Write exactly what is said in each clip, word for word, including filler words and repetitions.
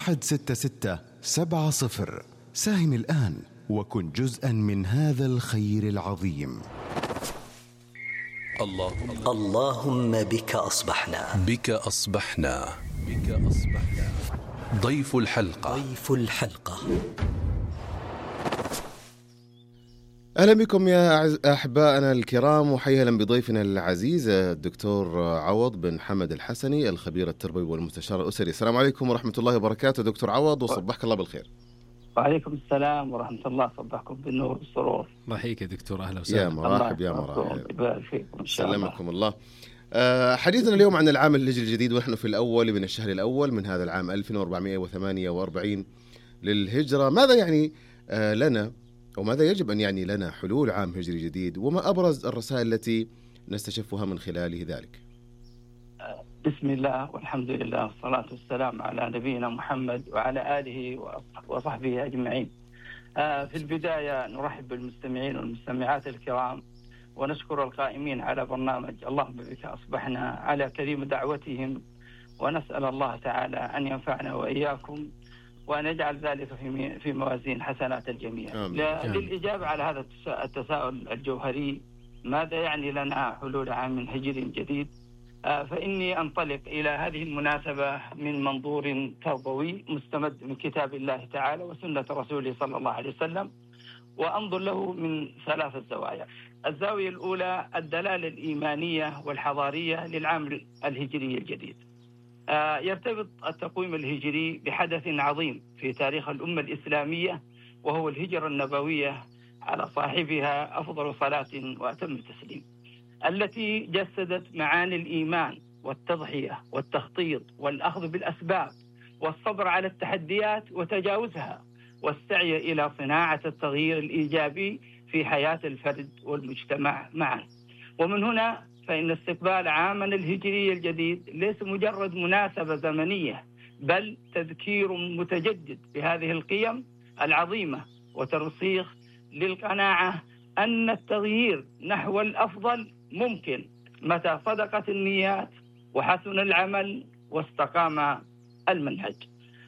واحد ستة ستة سبعة صفر. ساهم الآن وكن جزءا من هذا الخير العظيم. اللهم, اللهم بك أصبحنا بك أصبحنا بك أصبحنا ضيف الحلقة ضيف الحلقة. أهلا بكم يا أحبائنا الكرام، وحيا بضيفنا العزيز الدكتور عوض بن حمد الحسني، الخبير التربوي والمستشار الأسري. السلام عليكم ورحمة الله وبركاته دكتور عوض، وصبحك الله بالخير. وعليكم السلام ورحمة الله، صبحكم بالنور والسرور. رحيك يا دكتور، أهلا وسهلا. يا مرحب يا مرحب، سلمكم الله. أه حديثنا اليوم عن العام الهجري الجديد، ونحن في الأول من الشهر الأول من هذا العام ألف وأربعمائة وثمانية وأربعين للهجرة. ماذا يعني أه لنا، وماذا يجب أن يعني لنا حلول عام هجري جديد، وما أبرز الرسائل التي نستشفها من خلاله ذلك؟ بسم الله والحمد لله والصلاة والسلام على نبينا محمد وعلى آله وصحبه أجمعين. في البداية نرحب بالمستمعين والمستمعات الكرام، ونشكر القائمين على برنامج اللهم بك أصبحنا على كريم دعوتهم، ونسأل الله تعالى أن ينفعنا وإياكم وأن يجعل ذلك في في موازين حسنات الجميع. للإجابة على هذا التساؤل الجوهري، ماذا يعني لنا حلول عام هجري جديد؟ فإني أنطلق إلى هذه المناسبة من منظور تربوي مستمد من كتاب الله تعالى وسنة رسوله صلى الله عليه وسلم، وأنظر له من ثلاثة زوايا. الزاوية الأولى الدلالة الإيمانية والحضارية للعام الهجري الجديد. يرتبط التقويم الهجري بحدث عظيم في تاريخ الأمة الإسلامية، وهو الهجرة النبوية على صاحبها أفضل صلاة وأتم تسليم، التي جسدت معاني الإيمان والتضحية والتخطيط والأخذ بالأسباب والصبر على التحديات وتجاوزها، والسعي إلى صناعة التغيير الإيجابي في حياة الفرد والمجتمع معا. ومن هنا فإن استقبال عامنا الهجري الجديد ليس مجرد مناسبة زمنية، بل تذكير متجدد بهذه القيم العظيمة، وترسيخ للقناعة أن التغيير نحو الأفضل ممكن متى صدقت النيات وحسن العمل واستقام المنهج.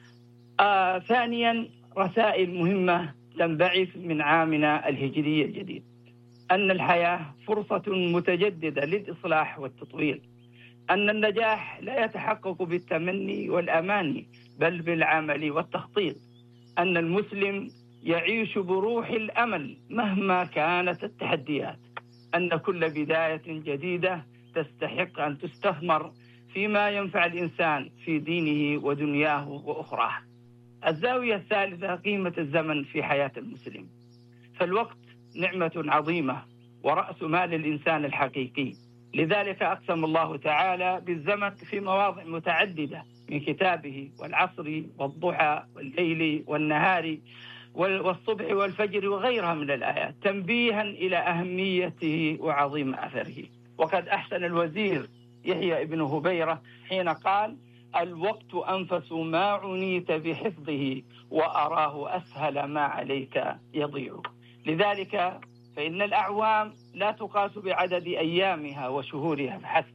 آه ثانيا، رسائل مهمة تنبعث من عامنا الهجري الجديد: أن الحياة فرصة متجددة للإصلاح والتطوير، أن النجاح لا يتحقق بالتمني والأماني بل بالعمل والتخطيط، أن المسلم يعيش بروح الأمل مهما كانت التحديات، أن كل بداية جديدة تستحق أن تستثمر فيما ينفع الإنسان في دينه ودنياه وأخراه. الزاوية الثالثة قيمة الزمن في حياة المسلم، فالوقت نعمة عظيمة ورأس مال الإنسان الحقيقي، لذلك أقسم الله تعالى بالزمن في مواضع متعددة من كتابه: والعصر والضحى والليل والنهار والصبح والفجر وغيرها من الآيات، تنبيها إلى أهميته وعظيم أثره. وقد أحسن الوزير يحيى ابن هبيرة حين قال: الوقت أنفس ما عنيت بحفظه وأراه أسهل ما عليك يضيع. لذلك فإن الأعوام لا تقاس بعدد أيامها وشهورها فحسب،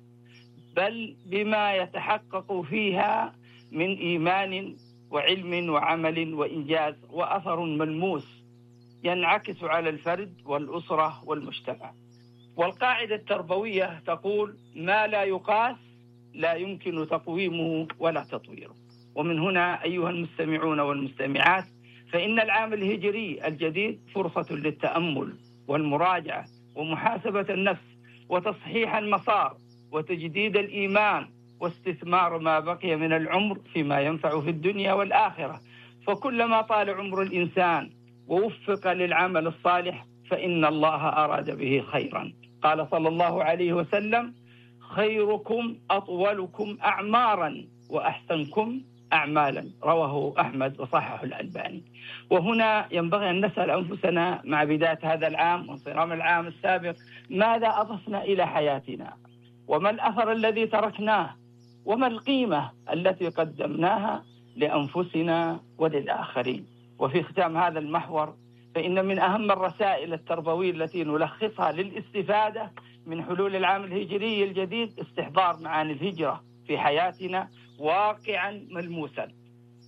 بل بما يتحقق فيها من إيمان وعلم وعمل وإنجاز وأثر ملموس ينعكس على الفرد والأسرة والمجتمع. والقاعدة التربوية تقول: ما لا يقاس لا يمكن تقويمه ولا تطويره. ومن هنا أيها المستمعون والمستمعات، فإن العام الهجري الجديد فرصة للتأمل والمراجعة ومحاسبة النفس وتصحيح المسار وتجديد الإيمان واستثمار ما بقي من العمر فيما ينفع في الدنيا والآخرة. فكلما طال عمر الإنسان ووفق للعمل الصالح فإن الله أراد به خيرا. قال صلى الله عليه وسلم: خيركم أطولكم أعمارا وأحسنكم أعمالا، رواه أحمد وصححه الألباني. وهنا ينبغي أن نسأل أنفسنا مع بداية هذا العام وانصرام العام السابق: ماذا أضفنا إلى حياتنا؟ وما الأثر الذي تركناه؟ وما القيمة التي قدمناها لأنفسنا وللآخرين؟ وفي ختام هذا المحور، فإن من أهم الرسائل التربوية التي نلخصها للاستفادة من حلول العام الهجري الجديد استحضار معاني الهجرة في حياتنا واقعا ملموسا.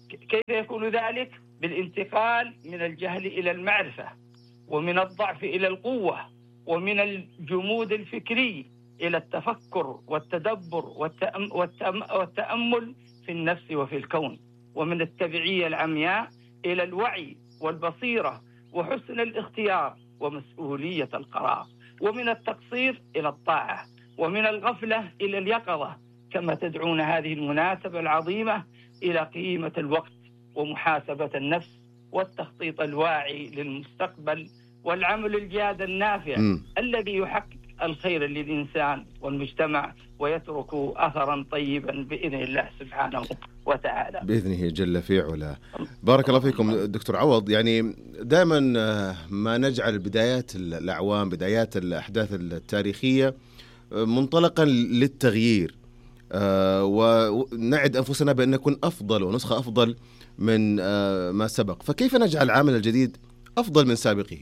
كيف يكون ذلك؟ بالانتقال من الجهل إلى المعرفة، ومن الضعف إلى القوة، ومن الجمود الفكري إلى التفكر والتدبر والتأمل في النفس وفي الكون، ومن التبعية العمياء إلى الوعي والبصيرة وحسن الاختيار ومسؤولية القرار، ومن التقصير إلى الطاعة، ومن الغفلة إلى اليقظة، كما تدعون هذه المناسبة العظيمة إلى قيمة الوقت ومحاسبة النفس والتخطيط الواعي للمستقبل والعمل الجاد النافع م. الذي يحقق الخير للإنسان والمجتمع ويترك أثرا طيبا بإذن الله سبحانه وتعالى بإذنه جل في علا. بارك الله فيكم دكتور عوض. يعني دائما ما نجعل بدايات الأعوام، بدايات الأحداث التاريخية منطلقا للتغيير، ونعد أنفسنا بأن نكون أفضل ونسخة أفضل من ما سبق، فكيف نجعل العام الجديد أفضل من سابقه؟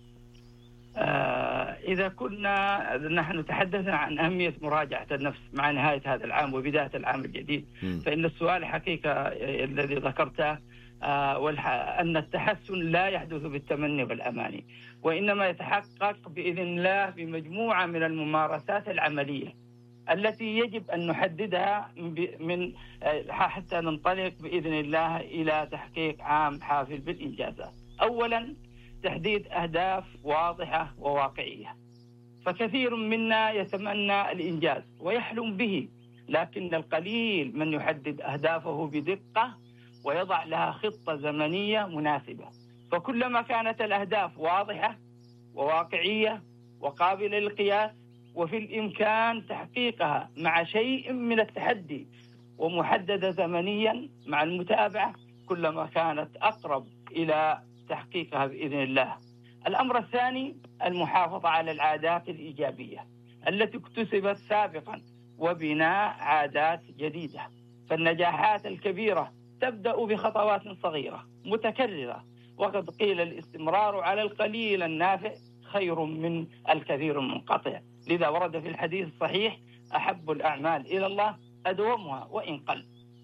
إذا كنا نحن تحدثنا عن أهمية مراجعة النفس مع نهاية هذا العام وبداية العام الجديد، م. فإن السؤال حقيقة الذي ذكرته أن التحسن لا يحدث بالتمني والأماني، وإنما يتحقق بإذن الله بمجموعة من الممارسات العملية التي يجب أن نحددها من حتى ننطلق بإذن الله إلى تحقيق عام حافل بالإنجازات. أولا، تحديد أهداف واضحة وواقعية، فكثير منا يتمنى الإنجاز ويحلم به، لكن القليل من يحدد أهدافه بدقة ويضع لها خطة زمنية مناسبة. فكلما كانت الأهداف واضحة وواقعية وقابلة للقياس وفي الإمكان تحقيقها مع شيء من التحدي ومحددة زمنيا مع المتابعة، كلما كانت أقرب إلى تحقيقها بإذن الله. الأمر الثاني، المحافظة على العادات الإيجابية التي اكتسبت سابقا وبناء عادات جديدة. فالنجاحات الكبيرة تبدأ بخطوات صغيرة متكررة، وقد قيل الاستمرار على القليل النافع خير من الكثير المنقطع. لذا ورد في الحديث الصحيح: أحب الأعمال إلى الله أدومها وإن قل.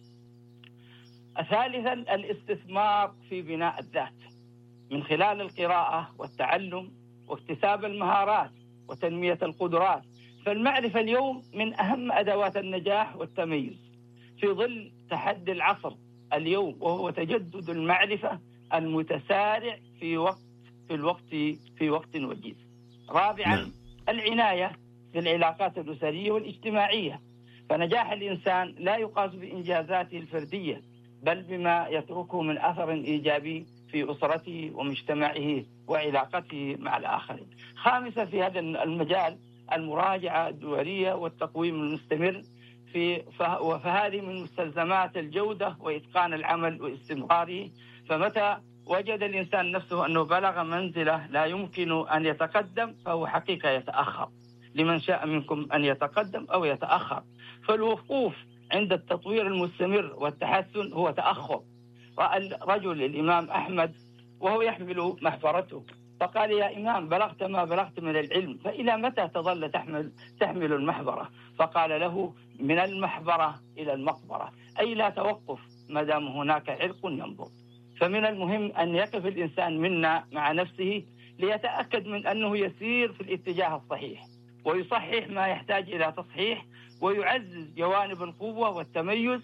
ثالثا، الاستثمار في بناء الذات من خلال القراءة والتعلم واكتساب المهارات وتنمية القدرات. فالمعرفة اليوم من أهم أدوات النجاح والتميز في ظل تحدي العصر اليوم، وهو تجدد المعرفة المتسارع في وقت في الوقت في وقت وجيز. رابعا، العناية بالعلاقات الأسرية والاجتماعية، فنجاح الإنسان لا يقاس بإنجازاته الفردية بل بما يتركه من أثر إيجابي في أسرته ومجتمعه وعلاقته مع الآخرين. خامسا، في هذا المجال المراجعة الدورية والتقويم المستمر في فهذه من مستلزمات الجودة وإتقان العمل واستمراره. فمتى وجد الإنسان نفسه أنه بلغ منزلة لا يمكن أن يتقدم فهو حقيقة يتأخر. لمن شاء منكم أن يتقدم أو يتأخر، فالوقوف عند التطوير المستمر والتحسن هو تأخر. رأى رجل الإمام أحمد وهو يحمل محبرته فقال: يا إمام، بلغت ما بلغت من العلم، فإلى متى تظل تحمل تحمل المحبرة؟ فقال له: من المحبرة إلى المقبرة، أي لا توقف ما دام هناك عرق ينبض. فمن المهم أن يقف الإنسان منا مع نفسه ليتأكد من أنه يسير في الاتجاه الصحيح، ويصحح ما يحتاج إلى تصحيح، ويعزز جوانب القوة والتميز.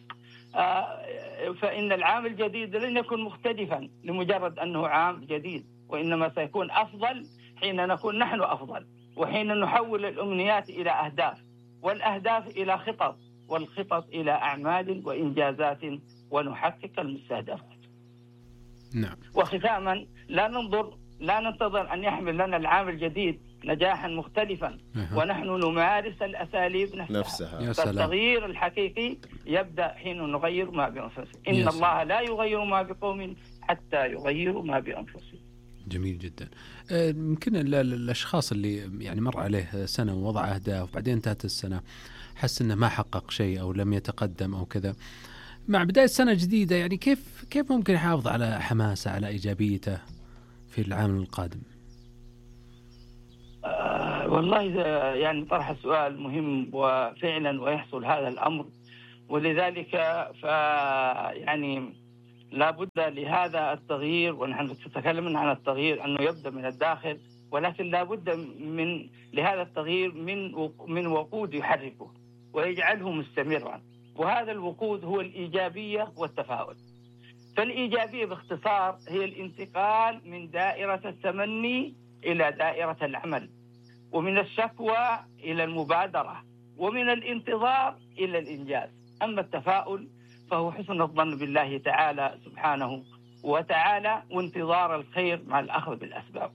فإن العام الجديد لن يكون مختلفا لمجرد أنه عام جديد، وإنما سيكون أفضل حين نكون نحن أفضل، وحين نحول الأمنيات إلى أهداف، والأهداف إلى خطط، والخطط إلى أعمال وإنجازات، ونحقق المستهدفات. نعم. وختاما، لا ننظر لا ننتظر أن يحمل لنا العام الجديد نجاحا مختلفا أه. ونحن نمارس الأساليب نفسها, نفسها. فالتغيير الحقيقي يبدأ حين نغير ما بأنفسنا. إن الله لا يغير ما بقوم حتى يغيروا ما بأنفسهم. جميل جدا. يمكن الأشخاص اللي يعني مر عليه سنة ووضع أهداف وبعدين انتهت السنة حس إنه ما حقق شيء أو لم يتقدم أو كذا، مع بداية سنة جديدة يعني كيف كيف ممكن يحافظ على حماسه، على إيجابيته في العام القادم؟ آه والله يعني طرح السؤال مهم وفعلا ويحصل هذا الأمر، ولذلك ف يعني لا بد لهذا التغيير، ونحن نتكلم عن التغيير أنه يبدأ من الداخل، ولكن لا بد من لهذا التغيير من من وقود يحركه ويجعله مستمرا، وهذا الوقود هو الإيجابية والتفاؤل. فالإيجابية باختصار هي الانتقال من دائرة التمني إلى دائرة العمل، ومن الشكوى إلى المبادرة، ومن الانتظار إلى الإنجاز. أما التفاؤل فهو حسن الظن بالله تعالى سبحانه وتعالى وانتظار الخير مع الأخذ بالأسباب.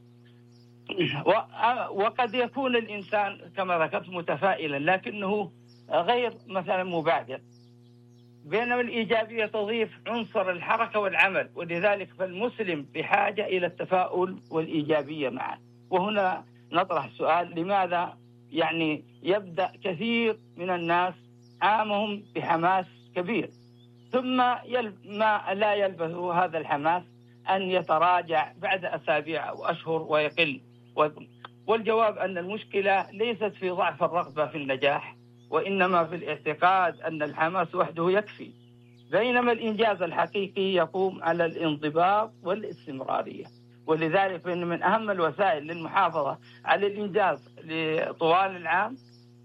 وقد يكون الإنسان كما ذكرت متفائلا لكنه غير مثلا مبادر، بينما الإيجابية تضيف عنصر الحركة والعمل، ولذلك فالمسلم بحاجة إلى التفاؤل والإيجابية معا. وهنا نطرح سؤال: لماذا يعني يبدأ كثير من الناس عامهم بحماس كبير، ثم ما لا يلبث هذا الحماس أن يتراجع بعد أسابيع أو أشهر ويقل؟ والجواب أن المشكلة ليست في ضعف الرغبة في النجاح، وإنما في الاعتقاد أن الحماس وحده يكفي، بينما الإنجاز الحقيقي يقوم على الانضباط والاستمرارية. ولذلك فإن من أهم الوسائل للمحافظة على الإنجاز طوال العام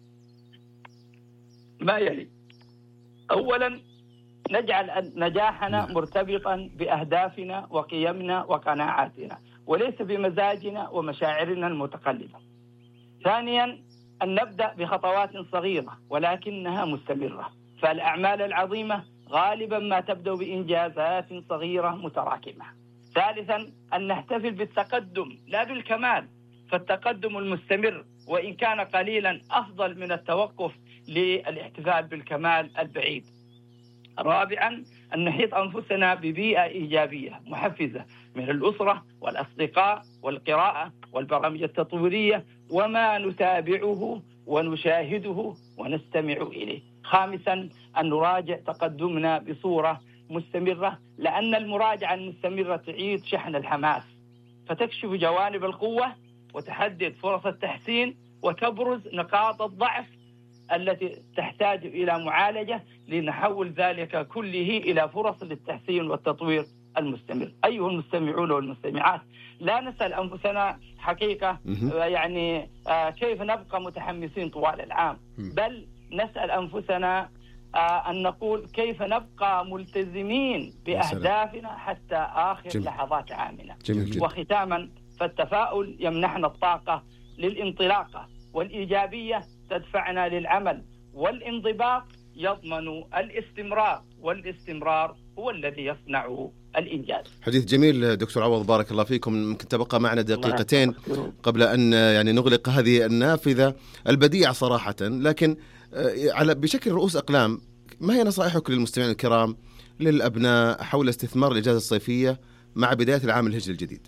ما يلي: أولا، نجعل نجاحنا مرتبطا بأهدافنا وقيمنا وقناعاتنا، وليس بمزاجنا ومشاعرنا المتقلبة. ثانيا، أن نبدأ بخطوات صغيرة ولكنها مستمرة، فالأعمال العظيمة غالبا ما تبدأ بإنجازات صغيرة متراكمة. ثالثا، أن نحتفل بالتقدم لا بالكمال، فالتقدم المستمر وإن كان قليلا أفضل من التوقف للاحتفال بالكمال البعيد. رابعا، أن نحيط أنفسنا ببيئة إيجابية محفزة من الأسرة والأصدقاء والقراءة والبرامج التطويرية وما نتابعه ونشاهده ونستمع إليه. خامسا، أن نراجع تقدمنا بصورة مستمرة، لأن المراجعة المستمرة تعيد شحن الحماس، فتكشف جوانب القوة وتحدد فرص التحسين وتبرز نقاط الضعف التي تحتاج إلى معالجة لنحول ذلك كله إلى فرص للتحسين والتطوير المستمر. أيها المستمعون والمستمعات، لا نسأل أنفسنا حقيقة يعني كيف نبقى متحمسين طوال العام، بل نسأل أنفسنا أن نقول كيف نبقى ملتزمين بأهدافنا حتى آخر جميل. لحظات عامنا. جميل. وختاما، فالتفاؤل يمنحنا الطاقة للانطلاقة، والإيجابية تدفعنا للعمل، والانضباط يضمن الاستمرار، والاستمرار هو الذي يصنع الإنجاز. حديث جميل دكتور عوض، بارك الله فيكم. ممكن تبقى معنا دقيقتين قبل أن يعني نغلق هذه النافذة البديعة صراحة، لكن على بشكل رؤوس أقلام، ما هي نصائحك للمستمعين الكرام للأبناء حول استثمار الإجازة الصيفية مع بداية العام الهجري الجديد؟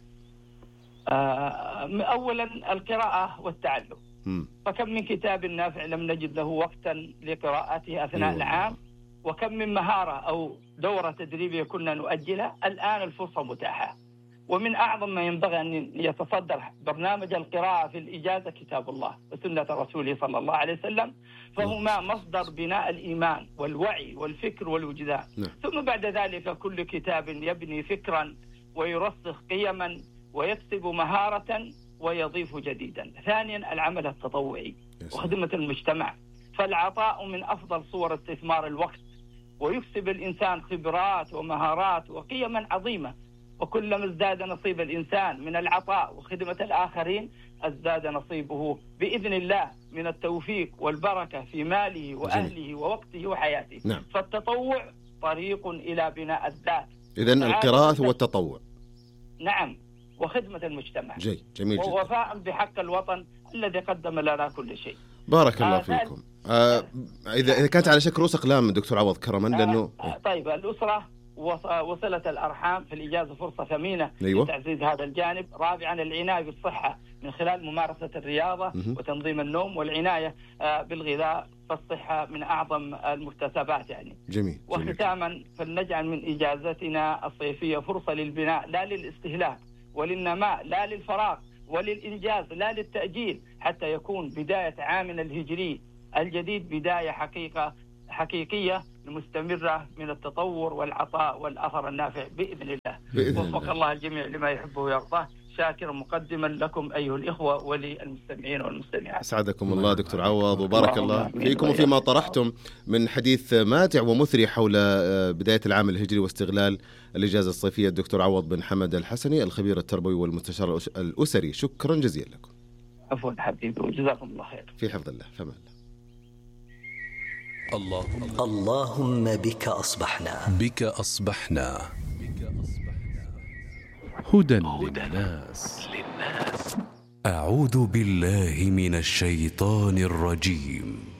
أولا، القراءة والتعلم. م. فكم من كتاب نافع لم نجد له وقتا لقراءته أثناء أيوة. العام، وكم من مهارة أو دورة تدريبية كنا نؤجلها، الآن الفرصة متاحة. ومن أعظم ما ينبغي أن يتصدر برنامج القراءة في الإجازة كتاب الله وسنة رسوله صلى الله عليه وسلم، فهما مصدر بناء الإيمان والوعي والفكر والوجدان. م. ثم بعد ذلك كل كتاب يبني فكرا ويرسخ قيما ويكسب مهارة ويضيف جديدا. ثانيا، العمل التطوعي وخدمة المجتمع، فالعطاء من أفضل صور استثمار الوقت، ويكسب الإنسان خبرات ومهارات وقيما عظيمة. وكلما ازداد نصيب الإنسان من العطاء وخدمة الآخرين، ازداد نصيبه بإذن الله من التوفيق والبركة في ماله وأهله ووقته وحياته. نعم. فالتطوع طريق إلى بناء الذات. إذن القراءة والتطوع. نعم، وخدمة المجتمع. جي. جميل جدا. ووفاء بحق الوطن الذي قدم لنا كل شيء. بارك الله آه فيكم. آه إذا كانت على شكل رؤوس أقلام دكتور عوض كرما، لأنه آه طيب، الأسرة وصلة الأرحام في الإجازة فرصة ثمينة. أيوة. لتعزيز هذا الجانب. رابعا، العناية بالصحة من خلال ممارسة الرياضة م- وتنظيم النوم والعناية آه بالغذاء، فالصحة من أعظم المكتسبات يعني. جميل. وختاما، فلنجعل من إجازتنا الصيفية فرصة للبناء لا للاستهلاك، وللنماء لا للفراغ، وللإنجاز لا للتأجيل، حتى يكون بداية عامنا الهجري الجديد بداية حقيقة حقيقية المستمرة من التطور والعطاء والأثر النافع بإذن الله. بإذن وفق الله. الله الجميع لما يحبه ويرضاه. شاكرا مقدما لكم أيها الإخوة وللمستمعين والمستمعات. أسعدكم الله دكتور عوض، وبارك الله فيكم وفيما طرحتم من حديث ماتع ومثري حول بداية العام الهجري واستغلال الإجازة الصيفية. الدكتور عوض بن حمد الحسني، الخبير التربوي والمستشار الأسري، شكرا جزيلا لكم. عفوا حبيبي، وجزاكم الله خير. في حفظ الله. فما الله. اللهم بك أصبحنا. بك أصبحنا. هدى للناس. أعوذ بالله من الشيطان الرجيم.